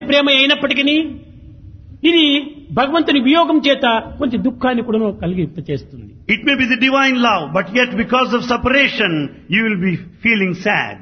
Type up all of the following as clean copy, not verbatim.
ప్రేమ అయినప్పటికీ ఇది భగవంతుని వియోగం చేత కొంచెం దుఃఖాన్ని కూడా కలిగింపచేస్తుంది. It may be the divine love, but yet because of separation, you will be feeling sad.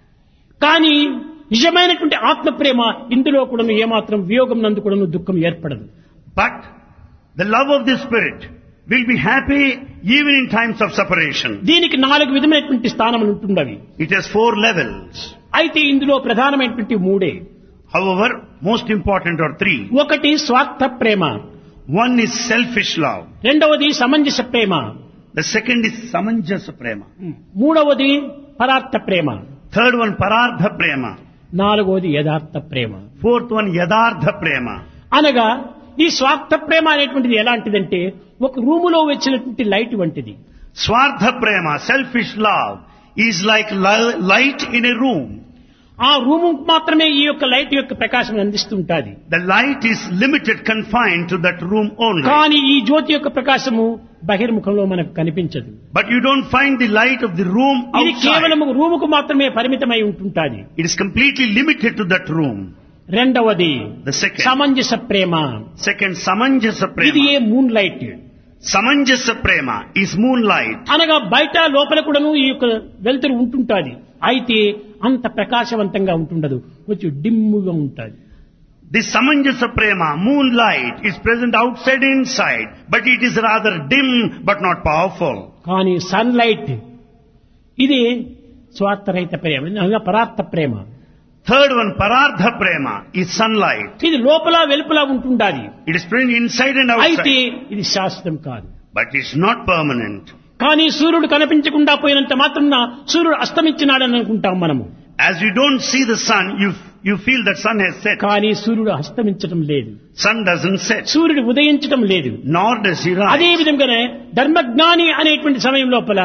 కానీ నిజమైనటువంటి ఆత్మ ప్రేమ ఇందులో కూడా ఏమాత్రం వియోగం నందు కూడా దుఃఖం ఏర్పడదు. But the love of the Spirit will be happy even in times of separation. దీనికి 4 విధమైనటువంటి స్థానములు ఉంటున్నవి. It has 4 levels. అయితే ఇందులో ప్రధానమైనటువంటి 3. However, most important are 3. ఒకటి స్వార్థ ప్రేమ, One is selfish love. రెండవది సమంజస ప్రేమ, The second is samanjasa prema. మూడవది పరార్థ ప్రేమ, Third one parardha prema. నాలుగవది యథార్థ ప్రేమ. Fourth one yadardha prema. అనగా ఈ స్వార్థ ప్రేమ అనేటువంటిది ఎలాంటిదంటే ఒక రూములో వచ్చినటువంటి లైట్ వంటిది. Swartha prema, selfish love, is like light in a room. ఆ రూము మాత్రమే ఈ యొక్క లైట్ యొక్క ప్రకాశం అందిస్తుంటాది. The light is limited, confined to that room only. కానీ ఈ జ్యోతి యొక్క ప్రకాశము బహిర్ముఖంలో మనకు కనిపించదు. But you don't find the light of the room ఇది కేవలం outside. రూముకు మాత్రమే పరిమితమై ఉంటుంటాది. It is completely limited to that room. రెండవది The second. సమంజస Prema, Second, samanjasa ఇది prema. A moon light. Samanjasa prema is moonlight. అనగా బయట లోపల కూడాను ఈ యొక్క వెలుతురు ఉంటుంటాది. అయితే అంత ప్రకాశవంతంగా ఉంటుండదు, కొంచెం డిమ్ముగా ఉంటుంది. This samanjasa prema, moonlight, is present outside and inside, but it is rather dim but not powerful. కానీ సన్లైట్ ఇది స్వార్థరహిత ప్రేమ, అనగా పరార్థ ప్రేమ. Third one, parardha prema, is sunlight. ఇది లోపల వెలుపల ఉంటుండాలి. It is present inside and అయితే outside, ఇది శాశ్వతం కాదు. but it's not permanent. కానీ సూర్యుడు కనిపించకుండా పోయినంత మాత్రం సూర్యుడు అస్తమించినాడని అనుకుంటాం మనము. As you don't see the sun, you feel that sun has set. కానీ సూర్యుడు అస్తమించడం లేదు, Sun doesn't set, సూర్యుడు ఉదయించడం లేదు. nor does he అదే rise. విధంగానే ధర్మజ్ఞాని అనేటువంటి సమయం లోపల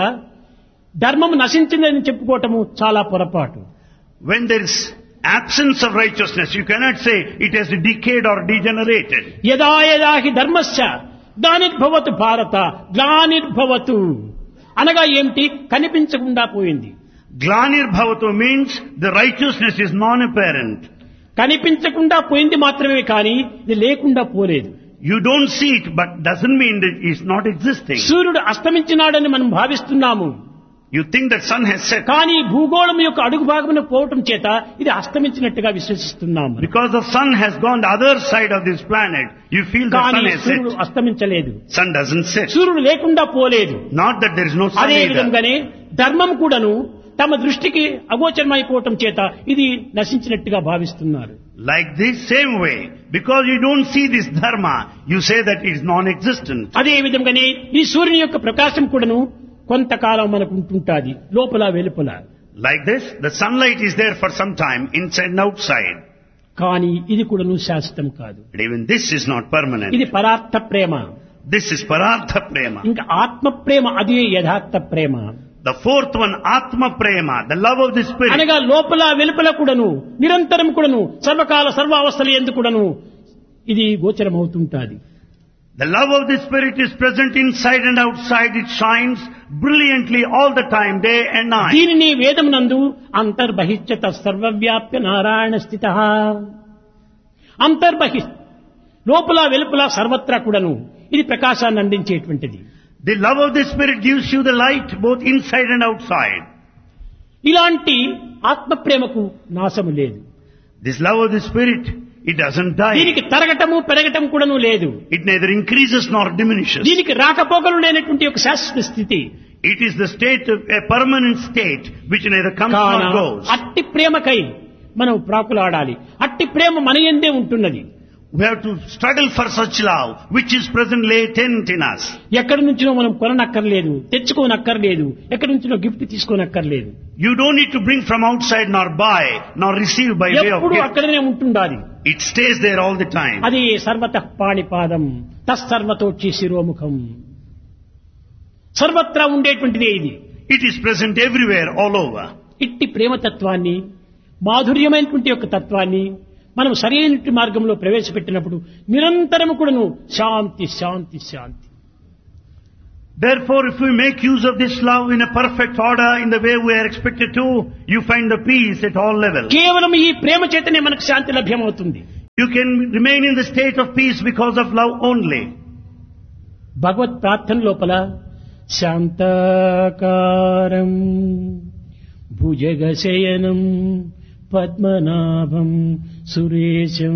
ధర్మం నశించిందని చెప్పుకోవటము చాలా పొరపాటు. When there is absence of righteousness, you cannot say it has decayed or degenerated. యదా యదా హి ధర్మస్య గ్లానిర్భవతు భారత గ్లానిర్భవతు అనగా ఏమిటి? కనిపించకుండా పోయింది. Glanir bhavatu means the righteousness is non-apparent. కనిపించకుండా పోయింది మాత్రమే కానీ ఇది లేకుండా పోలేదు. You don't see it, but doesn't mean that it's not existing. సూర్యుడు అస్తమించినాడని మనం భావిస్తున్నాము, You think that sun has set. కానీ భూగోళం యొక్క అడుగు భాగమున పోవటం చేత ఇది అస్తమించినట్టుగా విశ్వసిస్తున్నాము. Because the sun has gone the other side of this planet, you feel the కానీ sun has సూర్యుడు set. అస్తమించలేదు, Sun doesn't set. సూర్యుడు లేకుండా పోలేదు. Not that there is no sun అదే either. విధంగానే ధర్మం కూడాను తమ దృష్టికి అగోచరమైపోవటం చేత ఇది నశించినట్టుగా భావిస్తున్నారు. Like this same way, because you don't see this dharma, you say that it is non-existent. అదే విధంగానే ఈ సూర్యుని యొక్క ప్రకాశం కూడాను కొంతకాలం మనకు ఉంటుంటాది, లోపల వెలుపల. Like this, the sunlight is there for some time, inside and outside. కానీ ఇది కూడాను శాశ్వతం కాదు. But even this is not permanent. ఇది పరార్థ ప్రేమ. This is parardha prema. ఇంకా ఆత్మ ప్రేమ, అదే యథార్థ ప్రేమ. The fourth one, atma prema, the love of the spirit. అనగా లోపల వెలుపల కూడాను నిరంతరం కూడాను సర్వకాల సర్వావస్థలు ఎందుకు కూడాను ఇది గోచరం అవుతుంటాది. The love of the spirit is present inside and outside. It shines brilliantly all the time, day and night. దీనిని వేదమునందు అంతర్బహిష్యత సర్వవ్యాప్య నారాయణ స్థితః, అంతర్బహి లోపల వెలుపల సర్వత్రా కూడాను ఇది ప్రకాశాన్ని అందించేటువంటిది. The love of the spirit gives you the light both inside and outside. ఇలాంటి ఆత్మ ప్రేమకు నాశము లేదు. This love of the spirit, it doesn't die. దీనికి తరగటము పెరగటం కూడాను లేదు. It neither increases nor diminishes. దీనికి రాకపోకలు లేనటువంటి ఒక శాశ్వత స్థితి. It is the state of a permanent state which neither comes కాన nor goes. అట్టి ప్రేమకై మనం ప్రాకులాడాలి. అట్టి ప్రేమ మన యందే ఉంటున్నది. We have to struggle for such love which is present latent in us. ఎక్కడి నుంచినో మనం కొననక్కర్లేదు, తెచ్చుకోనక్కర్లేదు, ఎక్కడి నుంచినో gift తీసుకోనక్కర్లేదు. You don't need to bring from outside nor buy nor receive by way of ఎప్పుడు gift. అక్కడనే ఉంటుండాలి. It stays there all the time. అది సర్వతః పాణిపాదం తస్సర్వతోక్షి శిరోముఖం, సర్వత్రా ఉండేటువంటిదే ఇది. It is present everywhere, all over. ఇట్టి ప్రేమతత్వాన్ని, మాధుర్యమైనటువంటి యొక్క తత్వాన్ని మనం సరైన మార్గంలో ప్రవేశపెట్టినప్పుడు నిరంతరము కూడాను శాంతి శాంతి శాంతి. Therefore, if we make use of this love in a perfect order, in the way we are expected to, you find the peace at all levels. కేవలం ఈ ప్రేమ చేతనే మనకు శాంతి లభ్యమవుతుంది. You can remain in the state of peace because of love only. భగవత్ ప్రార్థన లోపల శాంతాకారం భుజగశయనం పద్మనాభం సురేశం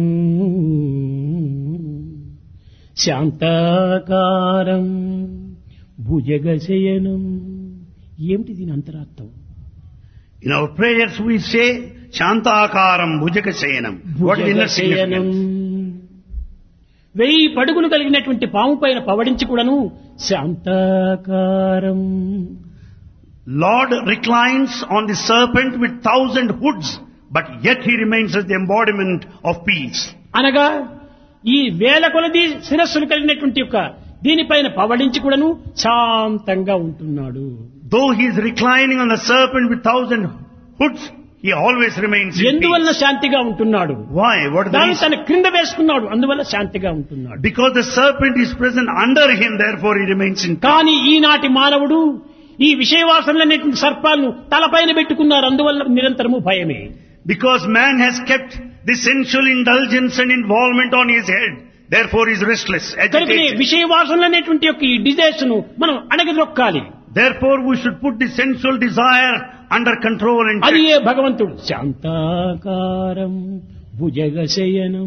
శాంతాకారం భుజగశయనం. ఏమిటి దీని అంతరార్థం? In our prayers we say Shantakaram Bhujagasayanam. What is the significance? 1000 పడుగులు కలిగినటువంటి పాము పైన పవడించి కూడాను శాంతాకారం. Lord reclines on the serpent with 1000 hoods, but yet he remains as the embodiment of peace. అనగా ఈ వేల కొలది శిరస్సులు కలిగినటువంటి యొక్క దీనిపైన పవడించి కూడాను శాంతంగా ఉంటున్నాడు. Though he is reclining on the serpent with 1000 hoods, he always remains in ఎందువల్ల peace. శాంతిగా ఉంటున్నాడు? Why? What is the దాన్ని reason? తన క్రింద వేసుకున్నాడు, అందువల్ల శాంతిగా ఉంటున్నాడు. Because the serpent is present under him, therefore he remains in peace. కానీ ఈనాటి మానవుడు ఈ విషయవాసనలనేటువంటి సర్పాలను తలపైన పెట్టుకున్నారు, అందువల్ల నిరంతరము భయమే. Because man has kept the sensual indulgence and involvement on his head, therefore he is restless, కనుకనే agitated. విషయవాసనలనేటువంటి యొక్క ఈ డిజైర్స్ ను మనం అణగదొక్కాలి. Therefore we should put the sensual desire under control and అది check. ఏ భగవంతుడు శాంతాకారం భుజగశయనం.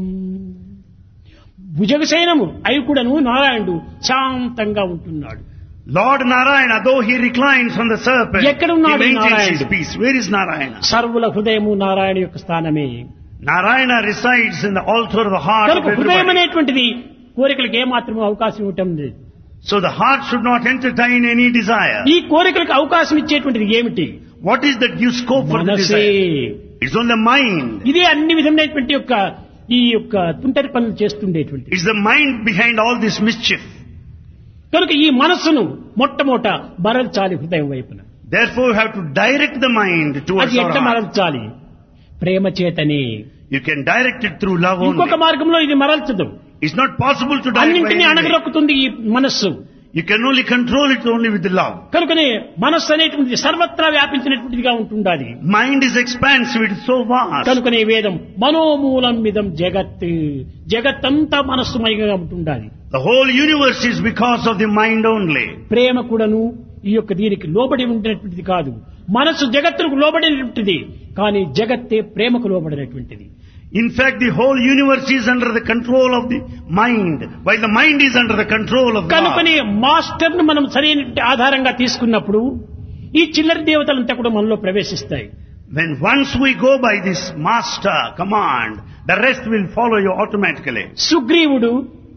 భుజగశయనము అయి కూడాను నారాయణుడు శాంతంగా ఉంటున్నాడు. Lord Narayana, though he reclines on the serpent, he ఎక్కడున్నాడు maintains his నారాయణుడు? peace. Where is Narayana? సర్వుల హృదయము నారాయణ యొక్క స్థానమే. Narayana resides in the altar of the heart of కనుక హృదయం everybody. అనేటువంటిది కోరికలకు ఏమాత్రం అవకాశం ఇవ్వటం లేదు. So the heart should not entertain any desire. ఈ కోరికలకు అవకాశం ఇచ్చేటువంటిది ఏమిటి? What is that gives scope for the మనసే. desire? It's on the mind. ఇదే అన్ని విధమైనటువంటి యొక్క ఈ యొక్క తుంటరి పనులు చేస్తుండేటువంటి. It's the mind behind all this mischief. కనుక ఈ మనస్సును మొట్టమొదట మరల్చాలి హృదయం వైపున. Therefore you have to direct the mind towards అది our ఎట్లా heart. మరల్చాలి? ప్రేమ చేతనే. You can direct it through love ఇంకొక only. మార్గంలో ఇది మరల్చదు. It's not possible to direct by అన్నింటినీ any way. అణగదొక్కుతుంది ఈ మనస్సు. You can only control it only with the love. కనుకనే మనస్సు అనేటువంటిది సర్వత్రా వ్యాపించినటువంటిదిగా ఉంటుండాలి. Mind is expansive, it is so vast. కనుకనే వేదం మనోమూలం మిదం జగత్, జగత్తంతా మనస్సుమయంగా ఉంటుండాలి. The whole universe is because of the mind only. ప్రేమ కూడాను ఈ యొక్క దీనికి లోబడి ఉండేటువంటిది కాదు. మనస్సు జగత్తుకు లోబడినటువంటిది, కానీ జగత్తే ప్రేమకు లోబడినటువంటిది. In fact, the whole universe is under the control of the mind, while the mind is under the control of God. కనుకనే మాస్టర్ ను మనం సరైన ఆధారంగా తీసుకున్నప్పుడు ఈ చిల్లర దేవతలంతా కూడా మనలో ప్రవేశిస్తాయి. When once we go by this master command, the rest will follow you automatically. సుగ్రీవుడు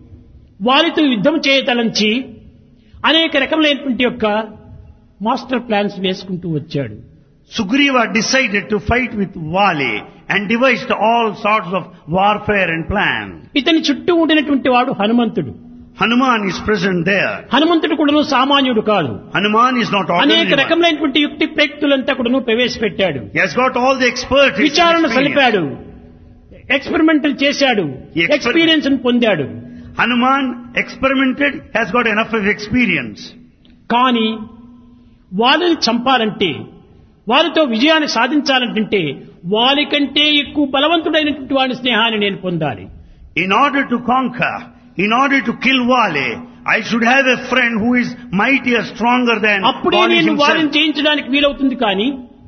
వాలితో యుద్ధం చేయతలంచి అనేక రకములైనటువంటి యొక్క మాస్టర్ ప్లాన్స్ వేసుకుంటూ వచ్చాడు. Sugriva decided to fight with Vali and devised all sorts of warfare and plan. ఇతని చుట్టూ ఉండినటువంటి వాడు హనుమంతుడు. Hanuman is present there. హనుమంతుడు కూడాను సామాన్యుడు కాదు. Hanuman is not అనేక ordinary one. రకములైనటువంటి యుక్తి ప్రయుక్తులంతా కూడాను ప్రవేశపెట్టాడు. He has got all the expertise. విచారణ and experience. సలిపాడు, ఎక్స్పెరిమెంటల్ చేశాడు, ఎక్స్పీరియన్స్ పొందాడు. Hanuman experimented, has got enough of experience. కానీ వాళ్ళని చంపాలంటే, వారితో విజయాన్ని సాధించాలంటే వారి కంటే ఎక్కువ బలవంతుడైనటువంటి వాడి స్నేహాన్ని నేను పొందాలి. In order to conquer, in order to kill Vali, I should have a friend who is mightier, stronger than అప్పుడే Vali నేను వారిని himself. జయించడానికి వీలవుతుంది. కానీ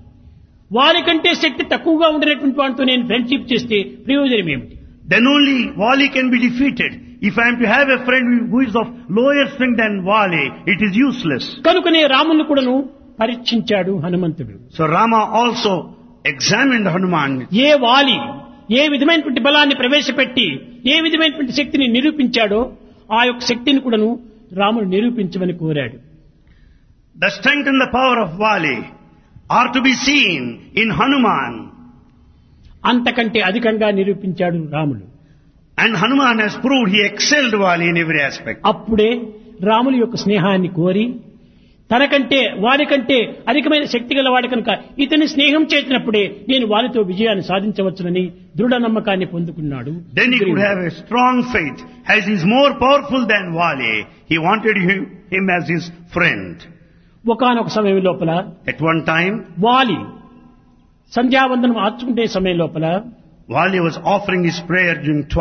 వారి కంటే శక్తి తక్కువగా ఉండినటువంటి వాడితో నేను ఫ్రెండ్షిప్ చేస్తే ప్రయోజనం ఏమిటి? Then only Vali can be defeated. If I am to have a friend who is of lower strength than Vali, it is useless. కనుకనే రాముని కూడాను పరీక్షించాడు హనుమంతుడు. So Rama also examined Hanuman. ఏ వాలి ఏ విధమైనటువంటి బలాన్ని ప్రవేశపెట్టి ఏ విధమైనటువంటి శక్తిని నిరూపించాడో ఆ యొక్క శక్తిని కూడాను రాముడు నిరూపించమని కోరాడు. The strength and the power of Vali are to be seen in Hanuman. అంతకంటే అధికంగా నిరూపించాడు రాముడు. And Hanuman has proved he excelled Vali in every aspect. అప్పుడే రాముని యొక్క స్నేహాన్ని కోరి తనకంటే వారికంటే అధికమైన శక్తి గల వాడి కనుక ఇతని స్నేహం చేసినప్పుడే నేను వారితో విజయాన్ని సాధించవచ్చునని దృఢ నమ్మకాన్ని పొందుకున్నాడు. Then he could have a strong faith. As he is more powerful than Vali, he wanted him as his friend. ఒకానొక సమయం లోపల At one time, వాలి సంధ్యావందనం ఆర్చుకుంటే సమయం లోపల Vali was offering his prayer during